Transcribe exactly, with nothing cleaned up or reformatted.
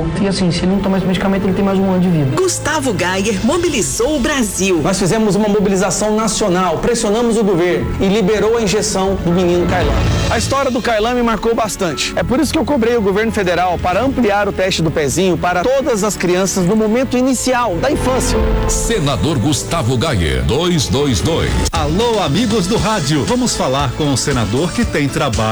acabou. E assim, se ele não tomar esse medicamento, ele tem mais um ano de vida. Gustavo Gayer mobilizou o Brasil. Nós fizemos uma mobilização nacional, pressionamos o governo e liberou a injeção do menino Kailan. A história do Kailan me marcou bastante. É por isso que eu cobrei o governo federal para ampliar o teste do pezinho para todas as crianças no momento inicial da infância. Senador Gustavo Gayer, duzentos e vinte e dois. Alô, amigos do rádio. Vamos falar com o senador que tem trabalho